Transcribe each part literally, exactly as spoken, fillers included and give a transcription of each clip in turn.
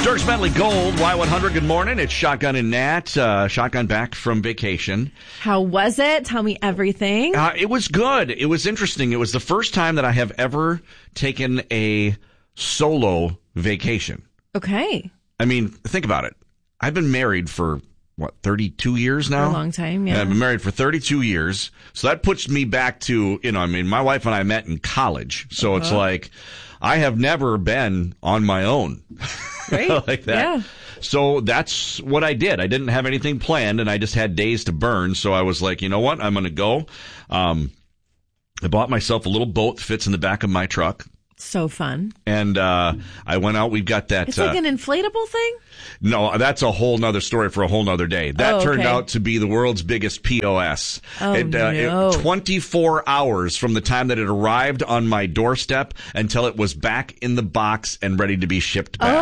Dierks Bentley Gold, Y one hundred, good morning. It's Shotgun and Nat. Uh, Shotgun back from vacation. How was it? Tell me everything. Uh, it was good. It was interesting. It was the first time that I have ever taken a solo vacation. Okay. I mean, think about it. I've been married for, what, thirty-two years now? For a long time, yeah. I've been married for thirty-two years. So that puts me back to, you know, I mean, my wife and I met in college. So uh-huh. It's like, I have never been on my own. Right. Like that. Yeah. So that's what I did. I didn't have anything planned, and I just had days to burn. So I was like, you know what? I'm going to go. Um, I bought myself a little boat that fits in the back of my truck. So fun. And uh, I went out. We've got that. It's like uh, an inflatable thing? No, that's a whole nother story for a whole nother day. That oh, okay. turned out to be the world's biggest P O S. Oh, it, uh, no. It, twenty-four hours from the time that it arrived on my doorstep until it was back in the box and ready to be shipped back.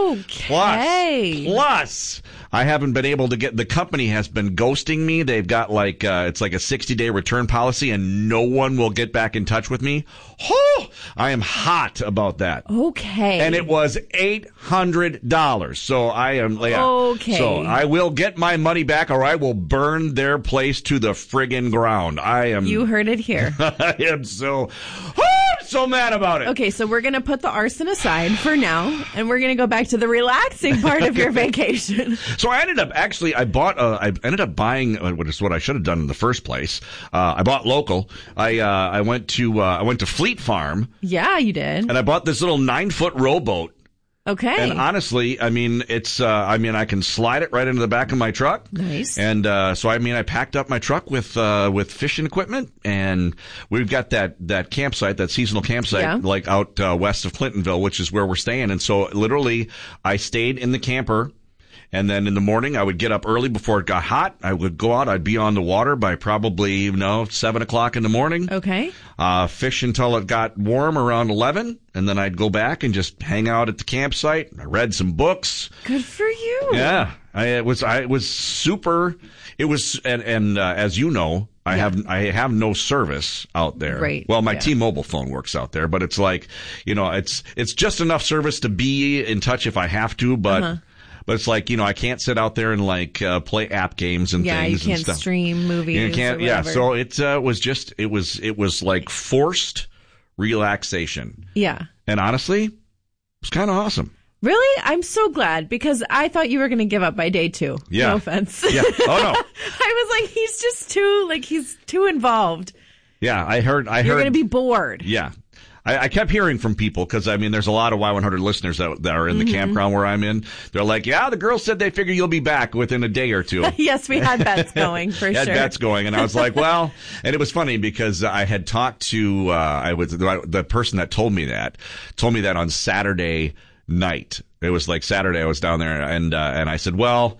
Okay. Plus, plus, I haven't been able to get, the company has been ghosting me. They've got like, uh, it's like a sixty-day return policy, and no one will get back in touch with me. Oh, I am hot about that. Okay. And it was eight hundred dollars. So I am, yeah. Okay. So I will get my money back, or I will burn their place to the friggin' ground. I am. You heard it here. I am so, oh, I'm so mad about it. Okay, so we're going to put the arson aside for now, and we're going to go back to the relaxing part of your vacation. So I ended up, actually, I bought, uh, I ended up buying, uh, what is what I should have done in the first place. Uh, I bought local. I, uh, I went to, uh, I went to Fleet Farm. Yeah, you did. And I bought this little nine foot rowboat. Okay. And honestly, I mean, it's, uh, I mean, I can slide it right into the back of my truck. Nice. And, uh, so, I mean, I packed up my truck with, uh, with fishing equipment, and we've got that, that campsite, that seasonal campsite, yeah. like out, uh, west of Clintonville, which is where we're staying. And so literally I stayed in the camper. And then in the morning, I would get up early before it got hot. I would go out. I'd be on the water by probably, you know, seven o'clock in the morning. Okay. Uh, fish until it got warm around eleven. And then I'd go back and just hang out at the campsite. I read some books. Good for you. Yeah. I, it was, I, it was super. It was, and, and, uh, as you know, I yeah. have, I have no service out there. Right. Well, my yeah. T-Mobile phone works out there, but it's like, you know, it's, it's just enough service to be in touch if I have to, but. Uh-huh. But it's like, you know, I can't sit out there and like uh, play app games and yeah, things. Yeah, you can't and stuff. stream movies. You can't. Or yeah, so it uh, was just it was it was like forced relaxation. Yeah. And honestly, it was kind of awesome. Really? I'm so glad, because I thought you were going to give up by day two. Yeah. No offense. Yeah. Oh no. I was like, he's just too like he's too involved. Yeah, I heard. I You're heard. going to be bored. Yeah. I, I kept hearing from people, because, I mean, there's a lot of Y one hundred listeners that, that are in the mm-hmm. campground where I'm in. They're like, yeah, the girls said they figure you'll be back within a day or two. Yes, we had bets going, for had sure. Had bets going. And I was like, well, and it was funny because I had talked to, uh, I was, the, the person that told me that, told me that on Saturday night. It was like Saturday I was down there, and, uh, and I said, well,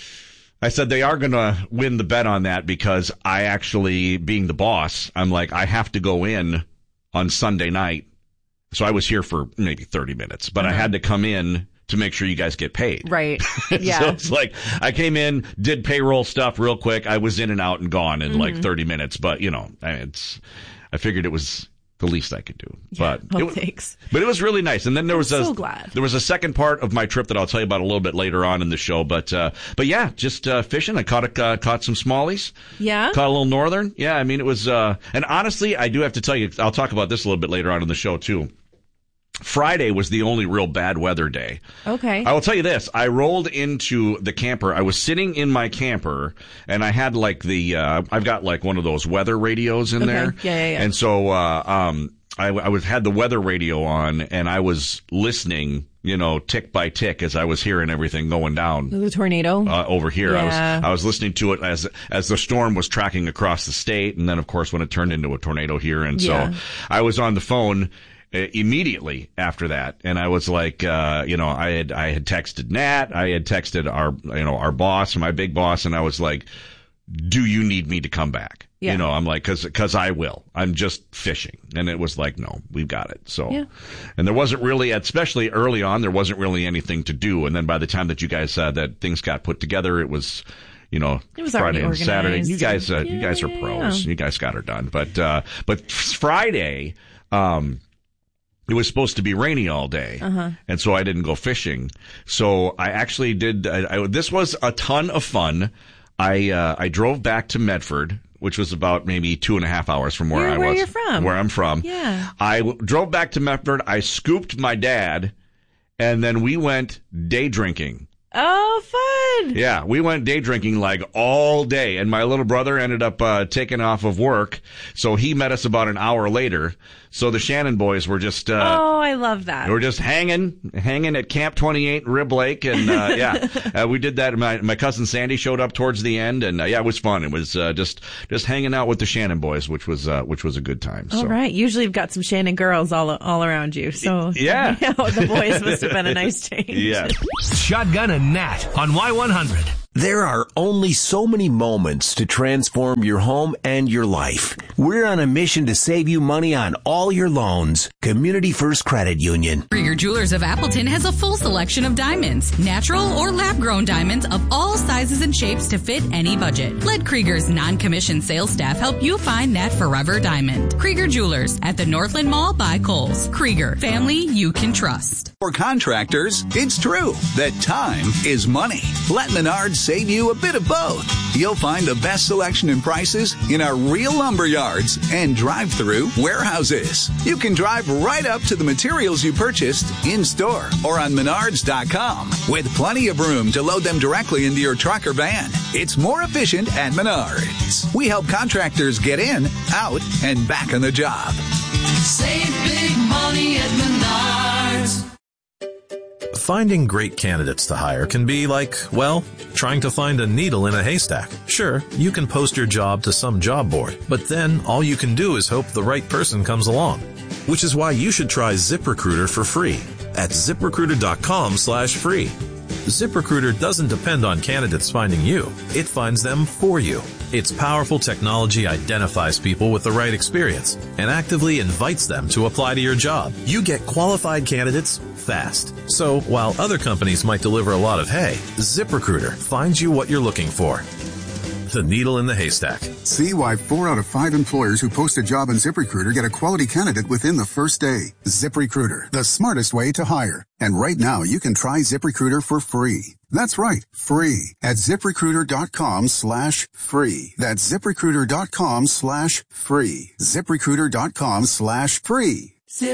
I said, they are going to win the bet on that, because I actually, being the boss, I'm like, I have to go in on Sunday night. So I was here for maybe thirty minutes, but uh-huh. I had to come in to make sure you guys get paid. Right. Yeah. So it's like, I came in, did payroll stuff real quick. I was in and out and gone in mm-hmm. like thirty minutes, but you know, it's, I figured it was the least I could do. Yeah, but oh, it, thanks. But it was really nice. And then there was I'm a so glad. there was a second part of my trip that I'll tell you about a little bit later on in the show. But uh, but yeah, just uh, fishing. I caught a, uh, caught some smallies. Yeah. Caught a little northern. Yeah, I mean it was. Uh, and honestly, I do have to tell you, I'll talk about this a little bit later on in the show too. Friday was the only real bad weather day. Okay. I will tell you this. I rolled into the camper. I was sitting in my camper, and I had like the, uh, I've got like one of those weather radios in okay. there. Yeah, yeah, yeah. And so, uh, um, I, I was, had the weather radio on, and I was listening, you know, tick by tick as I was hearing everything going down. The tornado? Uh, over here. Yeah. I was, I was listening to it as, as the storm was tracking across the state. And then, of course, when it turned into a tornado here. And yeah. so I was on the phone immediately after that, and I was like, uh, you know, I had I had texted Nat, I had texted our, you know, our boss, my big boss, and I was like, do you need me to come back? Yeah. You know, I'm like, cause, cause I will. I'm just fishing. And it was like, no, we've got it. So, yeah. And there wasn't really, especially early on, there wasn't really anything to do. And then by the time that you guys said uh, that things got put together, it was, you know, it was Friday and Saturday. You guys, uh, yeah, you guys are yeah, pros. yeah. You guys got her done. But, uh, but Friday, um, it was supposed to be rainy all day, uh-huh. and so I didn't go fishing. So I actually did. I, I, this was a ton of fun. I uh, I drove back to Medford, which was about maybe two and a half hours from where you're I where was. You're from. Where I'm from. Yeah. I w- drove back to Medford. I scooped my dad, and then we went day drinking. Oh, fun. Yeah, we went day drinking like all day, and my little brother ended up uh, taking off of work, so he met us about an hour later. So the Shannon boys were just uh, oh, I love that. We're just hanging, hanging at Camp twenty-eight, Rib Lake, and uh, yeah, uh, we did that. My my cousin Sandy showed up towards the end, and uh, yeah, it was fun. It was uh, just just hanging out with the Shannon boys, which was uh, which was a good time. All so. right, usually you've got some Shannon girls all all around you, so yeah, you know, the boys must have been a nice change. Yeah, Shotgun and Nat on Y one hundred. There are only so many moments to transform your home and your life. We're on a mission to save you money on all your loans. Community First Credit Union. Krieger Jewelers of Appleton has a full selection of diamonds, natural or lab-grown diamonds of all sizes and shapes to fit any budget. Let Krieger's non-commissioned sales staff help you find that forever diamond. Krieger Jewelers at the Northland Mall by Kohl's. Krieger, family you can trust. For contractors, it's true that time is money. Let Menards save you a bit of both. You'll find the best selection and prices in our real lumber yards and drive-through warehouses. You can drive right up to the materials you purchased in-store or on menards dot com with plenty of room to load them directly into your truck or van. It's more efficient at Menards. We help contractors get in, out, and back on the job. Save big money at Menards. Finding great candidates to hire can be like, well, trying to find a needle in a haystack. Sure, you can post your job to some job board, but then all you can do is hope the right person comes along. Which is why you should try ZipRecruiter for free at ZipRecruiter.com slash free. ZipRecruiter doesn't depend on candidates finding you. It finds them for you. Its powerful technology identifies people with the right experience and actively invites them to apply to your job. You get qualified candidates fast. So while other companies might deliver a lot of hay, ZipRecruiter finds you what you're looking for. The needle in the haystack. See why four out of five employers who post a job on ZipRecruiter get a quality candidate within the first day. ZipRecruiter, the smartest way to hire. And right now, you can try ZipRecruiter for free. That's right, free at ZipRecruiter.com slash free. That's ZipRecruiter.com slash free. ZipRecruiter.com slash free.